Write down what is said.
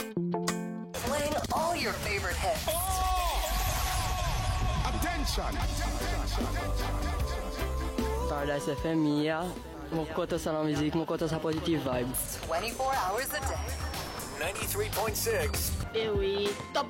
Playing all your favorite hits. Attention! Paradise FM hier. Mon koto sa la musique, mon koto sa positive vibe. 24 hours a day. 93.6. Eh oui, top